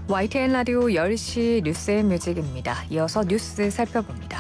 YTN 라디오 10시 뉴스의 뮤직입니다. 이어서 뉴스 살펴봅니다.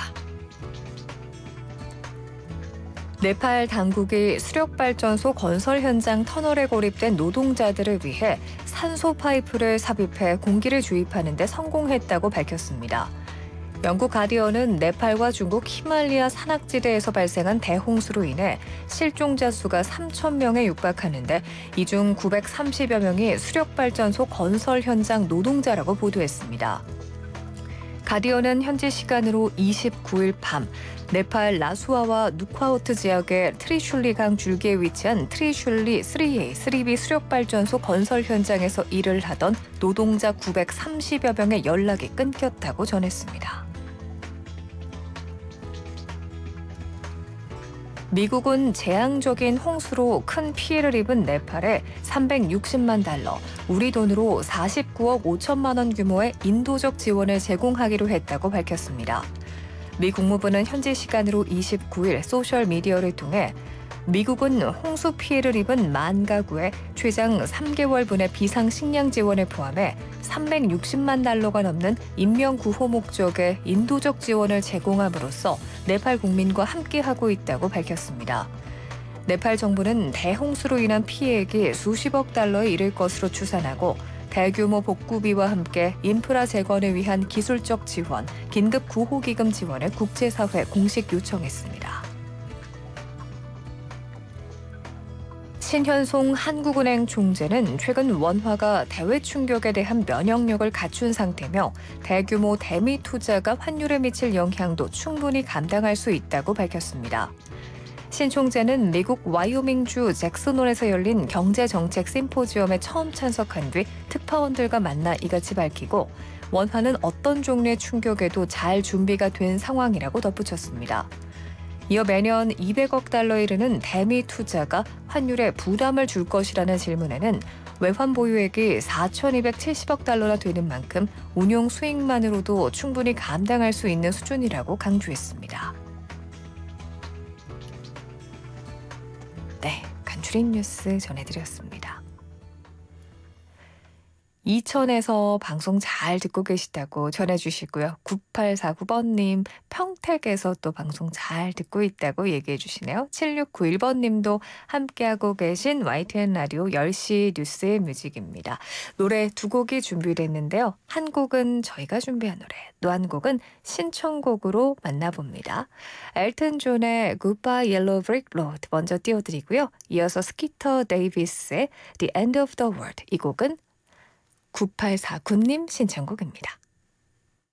네팔 당국이 수력발전소 건설 현장 터널에 고립된 노동자들을 위해 산소 파이프를 삽입해 공기를 주입하는 데 성공했다고 밝혔습니다. 영국 가디언은 네팔과 중국 히말리아 산악지대에서 발생한 대홍수로 인해 실종자 수가 3천 명에 육박하는데 이 중 930여 명이 수력발전소 건설 현장 노동자라고 보도했습니다. 가디언은 현지 시간으로 29일 밤 네팔 라수아와 누콰우트 지역의 트리슐리 강 줄기에 위치한 트리슐리 3A, 3B 수력발전소 건설 현장에서 일을 하던 노동자 930여 명의 연락이 끊겼다고 전했습니다. 미국은 재앙적인 홍수로 큰 피해를 입은 네팔에 360만 달러, 우리 돈으로 49억 5천만 원 규모의 인도적 지원을 제공하기로 했다고 밝혔습니다. 미 국무부는 현지 시간으로 29일 소셜미디어를 통해 미국은 홍수 피해를 입은 만 가구에 최장 3개월분의 비상식량 지원을 포함해 360만 달러가 넘는 인명구호 목적의 인도적 지원을 제공함으로써 네팔 국민과 함께하고 있다고 밝혔습니다. 네팔 정부는 대홍수로 인한 피해액이 수십억 달러에 이를 것으로 추산하고 대규모 복구비와 함께 인프라 재건을 위한 기술적 지원, 긴급 구호기금 지원을 국제사회에 공식 요청했습니다. 신현송 한국은행 총재는 최근 원화가 대외 충격에 대한 면역력을 갖춘 상태며 대규모 대미 투자가 환율에 미칠 영향도 충분히 감당할 수 있다고 밝혔습니다. 신 총재는 미국 와이오밍주 잭슨홀에서 열린 경제정책 심포지엄에 처음 참석한 뒤 특파원들과 만나 이같이 밝히고 원화는 어떤 종류의 충격에도 잘 준비가 된 상황이라고 덧붙였습니다. 이어 매년 200억 달러에 이르는 대미 투자가 환율에 부담을 줄 것이라는 질문에는 외환 보유액이 4,270억 달러나 되는 만큼 운용 수익만으로도 충분히 감당할 수 있는 수준이라고 강조했습니다. 네, 간추린 뉴스 전해드렸습니다. 이천에서 방송 잘 듣고 계시다고 전해주시고요. 9849번님 평택에서 또 방송 잘 듣고 있다고 얘기해 주시네요. 7691번님도 함께하고 계신 YTN 라디오 10시 뉴스의 뮤직입니다. 노래 두 곡이 준비됐는데요. 한 곡은 저희가 준비한 노래, 또 한 곡은 신청곡으로 만나봅니다. 엘튼 존의 Goodbye Yellow Brick Road 먼저 띄워드리고요. 이어서 스키터 데이비스의 The End of the World, 이 곡은 9849님 신청곡입니다.